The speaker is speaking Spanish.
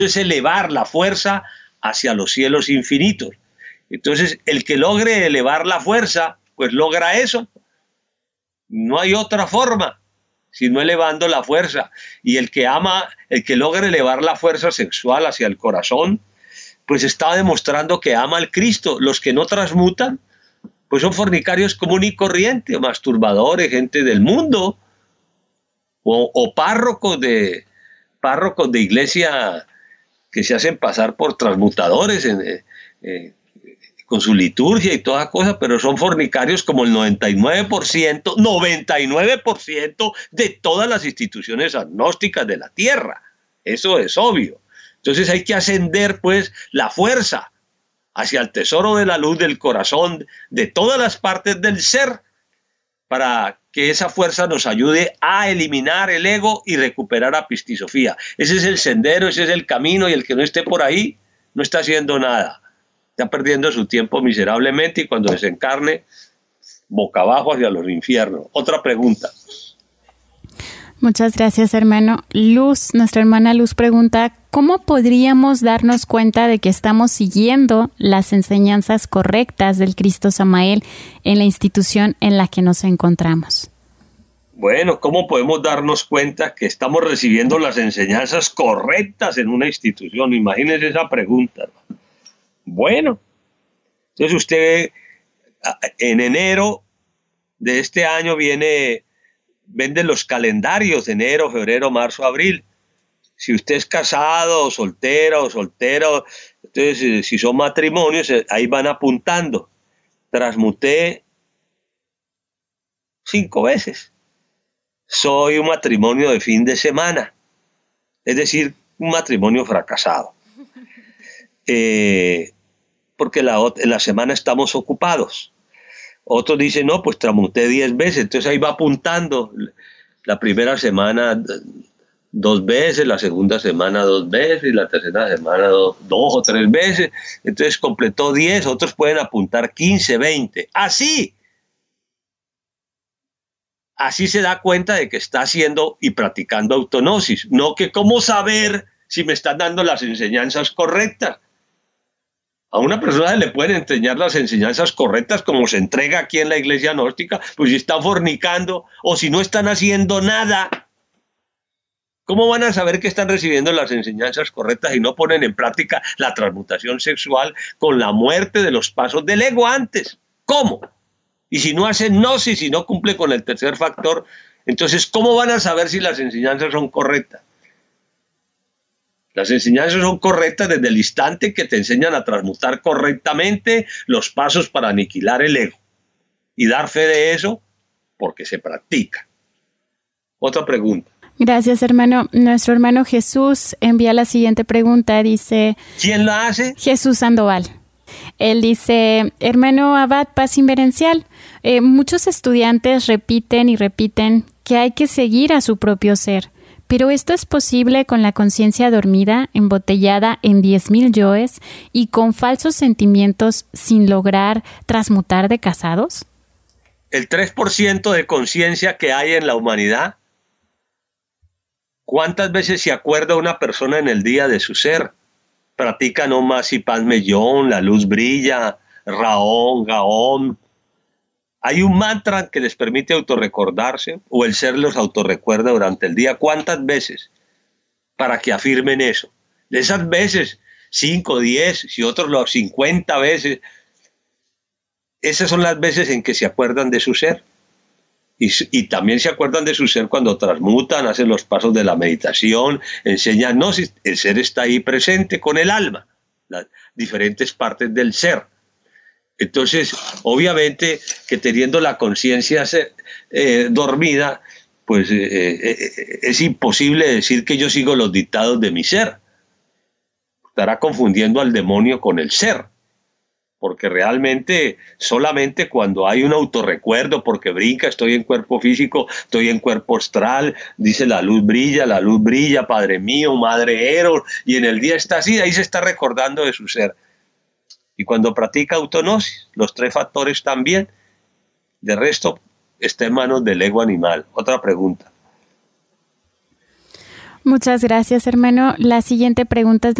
es elevar la fuerza hacia los cielos infinitos. Entonces, el que logre elevar la fuerza, pues logra eso. No hay otra forma, sino elevando la fuerza. Y el que ama, el que logra elevar la fuerza sexual hacia el corazón, pues está demostrando que ama al Cristo. Los que no transmutan, pues son fornicarios común y corriente, masturbadores, gente del mundo, o párrocos de iglesia que se hacen pasar por transmutadores con su liturgia y toda cosa, pero son fornicarios como el 99% de todas las instituciones agnósticas de la tierra. Eso es obvio. Entonces hay que ascender pues la fuerza hacia el tesoro de la luz del corazón de todas las partes del ser, para que esa fuerza nos ayude a eliminar el ego y recuperar a Pistisofía. Ese es el sendero, ese es el camino, y el que no esté por ahí no está haciendo nada. Está perdiendo su tiempo miserablemente, y cuando desencarne, boca abajo hacia los infiernos. Otra pregunta. Muchas gracias, hermano. Luz, nuestra hermana Luz pregunta, ¿cómo podríamos darnos cuenta de que estamos siguiendo las enseñanzas correctas del Cristo Samael en la institución en la que nos encontramos? Bueno, ¿cómo podemos darnos cuenta que estamos recibiendo las enseñanzas correctas en una institución? Imagínese esa pregunta, hermano. Bueno, entonces usted en enero de este año vende los calendarios de enero, febrero, marzo, abril. Si usted es casado, o soltero, entonces si son matrimonios, ahí van apuntando. Transmuté 5 veces. Soy un matrimonio de fin de semana, es decir, un matrimonio fracasado. Porque en la semana estamos ocupados. Otros dicen, no, pues transmuté 10 veces, entonces ahí va apuntando. La primera semana 2 veces, la segunda semana 2 veces, y la tercera semana 2 o 3 veces. Entonces completó 10, otros pueden apuntar 15, 20. Así se da cuenta de que está haciendo y practicando autognosis. No que cómo saber si me están dando las enseñanzas correctas. A una persona le pueden enseñar las enseñanzas correctas como se entrega aquí en la iglesia gnóstica, pues si están fornicando o si no están haciendo nada. ¿Cómo van a saber que están recibiendo las enseñanzas correctas y no ponen en práctica la transmutación sexual con la muerte de los pasos del ego antes? ¿Cómo? Y si no hacen gnosis, si no cumple con el tercer factor, entonces ¿cómo van a saber si las enseñanzas son correctas? Las enseñanzas son correctas desde el instante que te enseñan a transmutar correctamente los pasos para aniquilar el ego. Y dar fe de eso porque se practica. Otra pregunta. Gracias, hermano. Nuestro hermano Jesús envía la siguiente pregunta. Dice... ¿Quién la hace? Jesús Sandoval. Él dice, hermano Abad, paz inverencial. Muchos estudiantes repiten y repiten que hay que seguir a su propio ser. Pero esto es posible con la conciencia dormida, embotellada en 10,000 yoes y con falsos sentimientos sin lograr transmutar de casados. El 3% de conciencia que hay en la humanidad, ¿cuántas veces se acuerda una persona en el día de su ser? Practica no más y pan mellón, la luz brilla, raón, gaón. Hay un mantra que les permite autorrecordarse, o el ser los autorrecuerda durante el día. ¿Cuántas veces? Para que afirmen eso. De esas veces, 5, 10, si otros 50 veces, esas son las veces en que se acuerdan de su ser. Y también se acuerdan de su ser cuando transmutan, hacen los pasos de la meditación, enseñan gnosis. El ser está ahí presente con el alma, las diferentes partes del ser. Entonces, obviamente que teniendo la conciencia dormida, pues es imposible decir que yo sigo los dictados de mi ser. Estará confundiendo al demonio con el ser, porque realmente solamente cuando hay un autorrecuerdo, porque brinca, estoy en cuerpo físico, estoy en cuerpo astral, dice la luz brilla, Padre mío, Madre Eros, y en el día está así, ahí se está recordando de su ser. Y cuando practica autognosis, los 3 factores también. De resto, está en manos del ego animal. Otra pregunta. Muchas gracias, hermano. La siguiente pregunta es